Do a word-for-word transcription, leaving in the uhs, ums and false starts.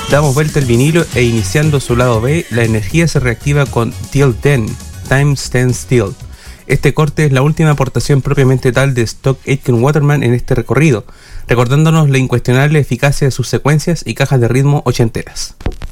Damos vuelta el vinilo e iniciando su lado B, la energía se reactiva con Till Then, Time Stands Still. Este corte es la última aportación propiamente tal de Stock Aitken Waterman en este recorrido, recordándonos la incuestionable eficacia de sus secuencias y cajas de ritmo ochenteras.